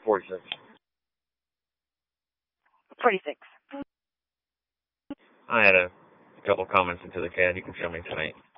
46. 46. I had a couple comments into the CAD. You can show me tonight.